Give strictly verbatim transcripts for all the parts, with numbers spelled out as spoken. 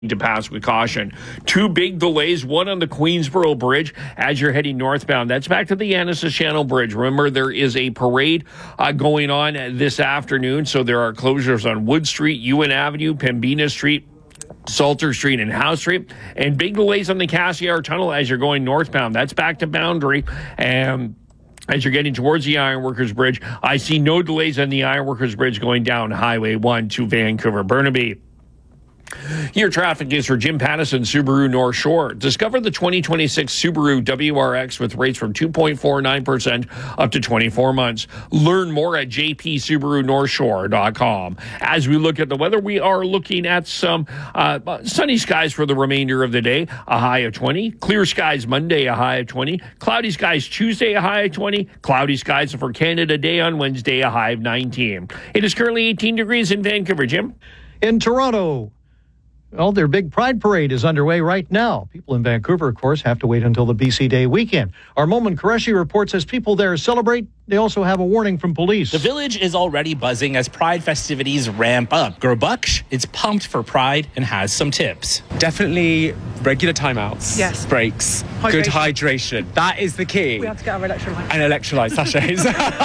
to pass with caution. Two big delays, one on the Queensboro Bridge as you're heading northbound. That's back to the Annacis Channel Bridge. Remember, there is a parade uh, going on this afternoon, so there are closures on Wood Street, Ewan Avenue, Pembina Street, Salter Street and House Street, and big delays on the Cassiar Tunnel as you're going northbound. That's back to Boundary, and as you're getting towards the Ironworkers Bridge, I see no delays on the Ironworkers Bridge going down Highway one to Vancouver Burnaby. Your traffic is for Jim Pattison, Subaru North Shore. Discover the twenty twenty-six Subaru W R X with rates from two point four nine percent up to twenty-four months. Learn more at j p subaru north shore dot com. As we look at the weather, we are looking at some uh, sunny skies for the remainder of the day, a high of twenty. Clear skies Monday, a high of twenty. Cloudy skies Tuesday, a high of twenty. Cloudy skies for Canada Day on Wednesday, a high of nineteen. It is currently eighteen degrees in Vancouver. Jim? In Toronto, well, their big Pride Parade is underway right now. People in Vancouver, of course, have to wait until the B C Day weekend. Our Momin Qureshi reports as people there celebrate, they also have a warning from police. The village is already buzzing as Pride festivities ramp up. Gurbuksh is pumped for Pride and has some tips. Definitely regular timeouts. Yes. Breaks. Hydration. Good hydration. That is the key. We have to get our electrolytes. And electrolyte sachets.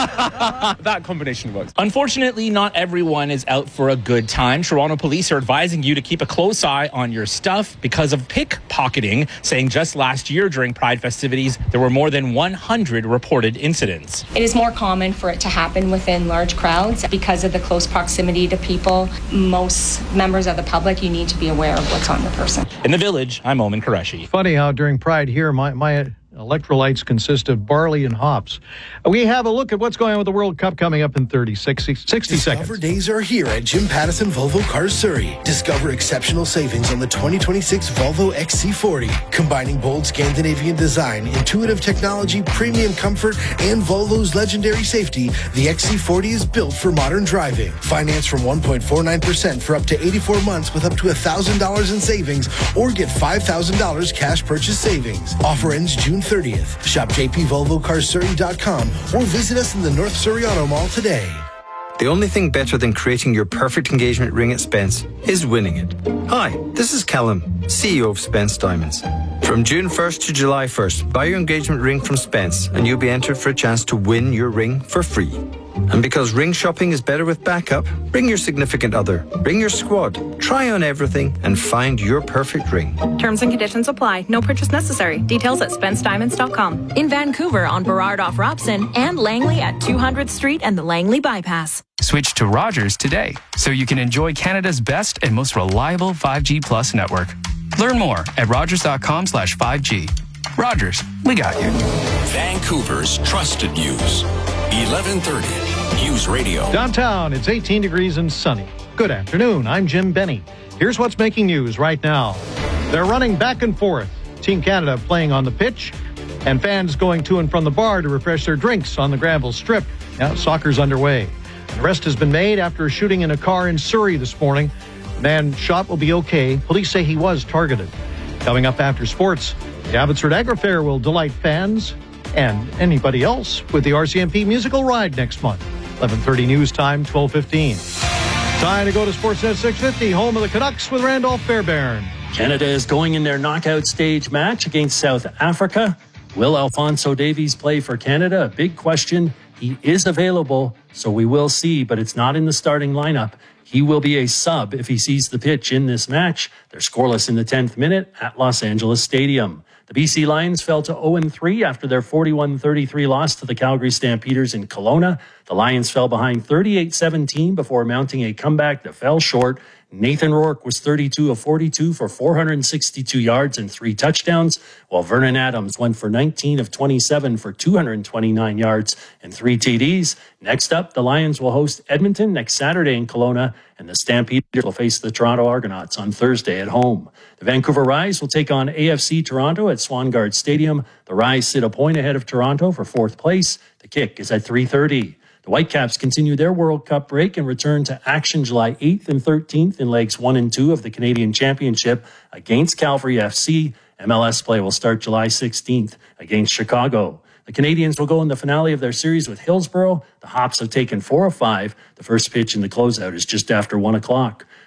That combination works. Unfortunately, not everyone is out for a good time. Toronto police are advising you to keep a close eye on your stuff because of pickpocketing, saying just last year during Pride festivities, there were more than one hundred reported incidents. It is more common for it to happen within large crowds because of the close proximity to people. Most members of the public, you need to be aware of what's on your person. In the village, I'm Momin Qureshi. Funny how during Pride here, my, my electrolytes consist of barley and hops. We have a look at what's going on with the World Cup coming up in thirty, sixty, sixty Discover seconds. days are here at Jim Pattison Volvo Cars Surrey. Discover exceptional savings on the twenty twenty-six Volvo X C forty. Combining bold Scandinavian design, intuitive technology, premium comfort, and Volvo's legendary safety, the X C forty is built for modern driving. Finance from one point four nine percent for up to eighty-four months with up to one thousand dollars in savings, or get five thousand dollars cash purchase savings. Offer ends June thirtieth. Shop j p volvo cars surrey dot com or visit us in the North Surrey Auto Mall today. The only thing better than creating your perfect engagement ring at Spence is winning it. Hi, this is Callum, C E O of Spence Diamonds. From June first to July first, buy your engagement ring from Spence and you'll be entered for a chance to win your ring for free. And because ring shopping is better with backup, bring your significant other, bring your squad, try on everything and find your perfect ring. Terms and conditions apply. No purchase necessary. Details at spence diamonds dot com. In Vancouver on Burrard off Robson and Langley at two hundredth Street and the Langley Bypass. Switch to Rogers today so you can enjoy Canada's best and most reliable five G Plus network. Learn more at rogers dot com slash five G. Rogers, we got you. Vancouver's trusted news. eleven thirty News Radio. Downtown, it's eighteen degrees and sunny. Good afternoon, I'm Jim Benny. Here's what's making news right now. They're running back and forth. Team Canada playing on the pitch, and fans going to and from the bar to refresh their drinks on the Granville Strip. Now soccer's underway. An arrest has been made after a shooting in a car in Surrey this morning. The man shot will be okay. Police say he was targeted. Coming up after sports, the Abbotsford Agri Fair will delight fans and anybody else with the R C M P musical ride next month. eleven thirty news time, twelve fifteen. Time to go to Sportsnet six fifty, home of the Canucks with Randolph Fairbairn. Canada is going in their knockout stage match against South Africa. Will Alphonso Davies play for Canada? A big question. He is available, so we will see, but it's not in the starting lineup. He will be a sub if he sees the pitch in this match. They're scoreless in the tenth minute at Los Angeles Stadium. The B C Lions fell to oh and three after their forty-one thirty-three loss to the Calgary Stampeders in Kelowna. The Lions fell behind thirty-eight seventeen before mounting a comeback that fell short. Nathan Rourke was thirty-two of forty-two for four hundred sixty-two yards and three touchdowns, while Vernon Adams went for nineteen of twenty-seven for two hundred twenty-nine yards and three T Ds. Next up, the Lions will host Edmonton next Saturday in Kelowna, and the Stampeders will face the Toronto Argonauts on Thursday at home. The Vancouver Rise will take on A F C Toronto at Swangard Stadium. The Rise sit a point ahead of Toronto for fourth place. The kick is at three thirty. The Whitecaps continue their World Cup break and return to action July eighth and thirteenth in legs one and two of the Canadian Championship against Calgary F C. M L S play will start July sixteenth against Chicago. The Canadians will go in the finale of their series with Hillsborough. The Hops have taken four of five. The first pitch in the closeout is just after one o'clock.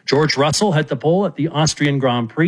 George Russell hit the pole at the Austrian Grand Prix.